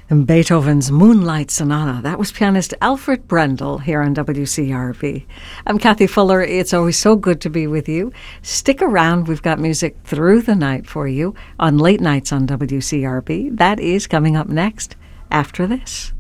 And Beethoven's Moonlight Sonata. That was pianist Alfred Brendel here on WCRB. I'm Kathy Fuller. It's always so good to be with you. Stick around. We've got music through the night for you on Late Nights on WCRB. That is coming up next after this.